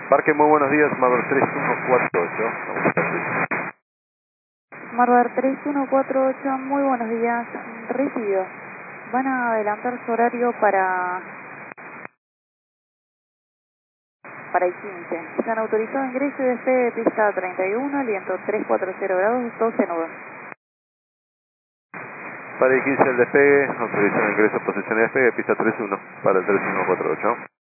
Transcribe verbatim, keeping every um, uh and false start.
Parque, muy buenos días, Marbar tres uno cuatro ocho. Vamos a estar. Marbar tres uno cuatro ocho, muy buenos días, recibido. Van a adelantar su horario para, para el quince. Se han autorizado ingreso y despegue de pista treinta y uno, viento trescientos cuarenta grados, doce nudos. Para el quince el despegue, autorización de ingreso, posición de despegue, pista tres uno para el tres uno cuatro ocho.